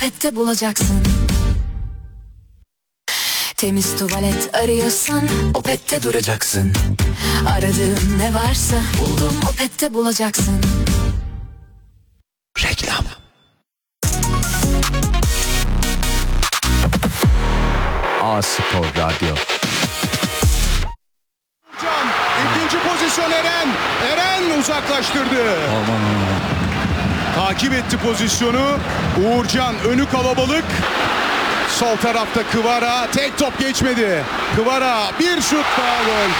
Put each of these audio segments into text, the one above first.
Opet'te bulacaksın. Temiz tuvalet arıyorsan Opet'te duracaksın. Aradığın ne varsa buldum, Opet'te bulacaksın. Reklam. A-Spor Radyo. İkinci pozisyon Eren. Eren uzaklaştırdı. Aman. Takip etti pozisyonu. Uğurcan önü kalabalık. Sol tarafta Kvara. Tek top geçmedi. Kvara bir şut daha gol.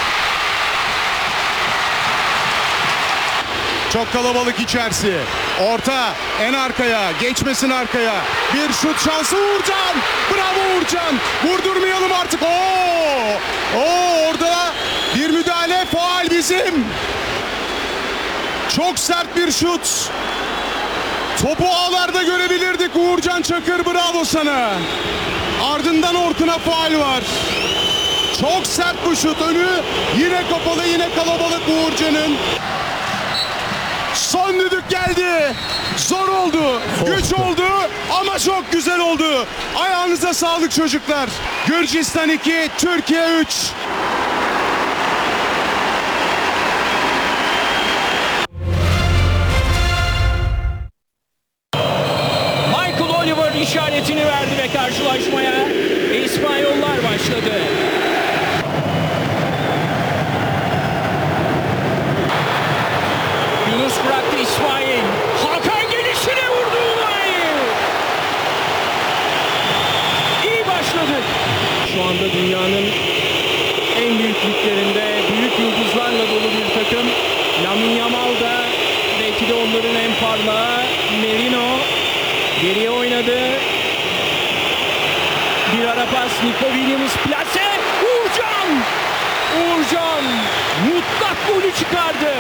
Çok kalabalık içerisi. Orta en arkaya. Geçmesin arkaya. Bir şut şansı Uğurcan. Bravo Uğurcan. Vurdurmayalım artık. Orada bir müdahale. Faul bizim. Çok sert bir şut. Topu ağlarda görebilirdik Uğurcan Çakır, bravo sana. Ardından Orkun'a faul var. Çok sert bu şut, önü yine kapalı, yine kalabalık Uğurcan'ın. Son düdük geldi. Zor oldu, güç oldu ama çok güzel oldu. Ayağınıza sağlık çocuklar. Gürcistan 2, Türkiye 3. İşaretini verdi ve karşılaşmaya İspanyollar başladı. Yunus bıraktı İsmail. Hakan gelişine vurdu Unai. İyi başladı. Şu anda dünyanın en büyük liglerinde büyük yıldızlarla dolu bir takım. Lamine Yamal da belki de onların en parlağı. Merino geriye oynadı. Bir ara pas, Nico Williams plase. Uğurcan mutlak golü çıkardı.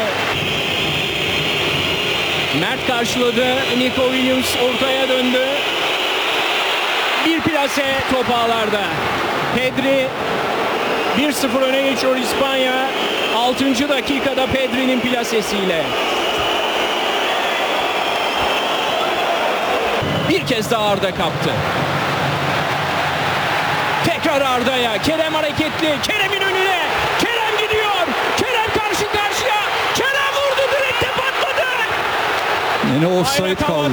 Mert karşıladı. Nico Williams ortaya döndü. Bir plase, top ağlarda. Pedri 1-0 öne geçiyor İspanya. 6. dakikada Pedri'nin plasesiyle. Bir kez daha Arda kaptı. Tekrar Arda'ya. Kerem hareketli. Kerem'in önüne. Kerem gidiyor. Kerem karşı karşıya. Kerem vurdu. Direkte patladı. Yine offside kaldı.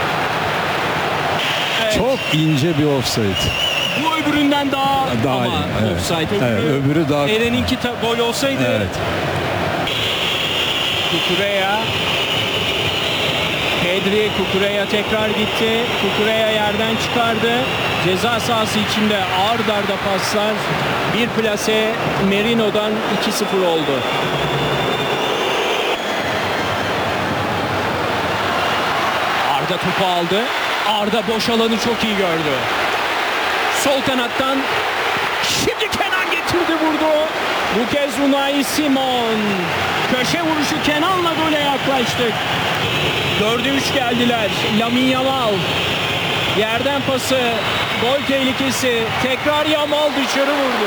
Evet. Çok ince bir offside. Bu öbüründen daha iyi. Evet. Offside. Öbürü daha... Eren'inki gol olsaydı. Evet. Kukureya. Pedri, Kukureya tekrar gitti. Kukureya yerden çıkardı. Ceza sahası içinde ard arda paslar. Bir plase Merino'dan 2-0 oldu. Arda topu aldı. Arda boş alanı çok iyi gördü. Sol kanattan şimdi Kenan getirdi, vurdu. Bu kez Unai Simon. Köşe vuruşu Kenan'la gole yaklaştık. 4'e 3 geldiler. Lamine Yamal. Yerden pası. Gol tehlikesi. Tekrar Yamal dışarı vurdu.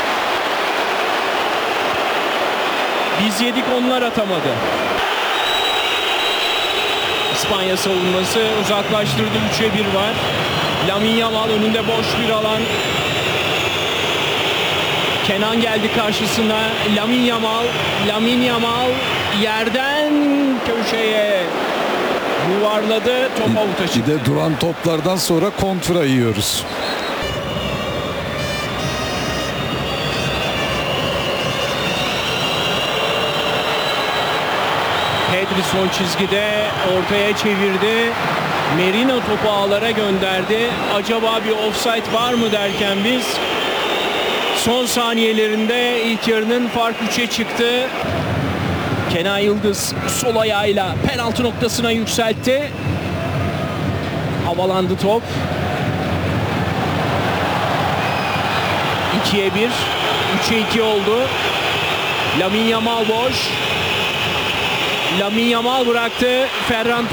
Biz yedik, onlar atamadı. İspanya savunması uzaklaştırdı. 3'e 1 var. Lamine Yamal önünde boş bir alan. Kenan geldi karşısına. Lamine Yamal yerden köşeye yuvarladı. Top avuta çıktı. Bir de duran toplardan sonra kontra yiyoruz. Pedri son çizgide ortaya çevirdi. Merino topu ağlara gönderdi. Acaba bir offside var mı derken biz son saniyelerinde ilk yarının fark 3'e çıktı. Kenan Yıldız sol ayağıyla penaltı noktasına yükseltti. Havalandı top. 2'ye 1. 3'e 2 oldu. Lamine Yamal boş. Lamine Yamal bıraktı. Ferran